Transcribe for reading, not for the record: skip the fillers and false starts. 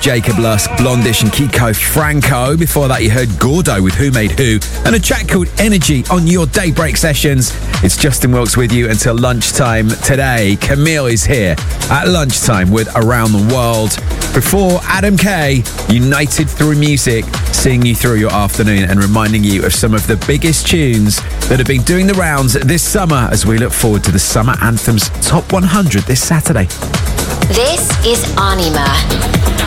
Jacob Lusk, Blondish and Kiko Franco. Before that, you heard Gordo with Who Made Who, and a track called Energy on your Daybreak Sessions. It's Justin Wilkes with you until lunchtime today. Camille is here at lunchtime with Around the World. Before, Adam Kay, United Through Music, seeing you through your afternoon and reminding you of some of the biggest tunes that have been doing the rounds this summer as we look forward to the Summer Anthems Top 100 this Saturday. This is Anima.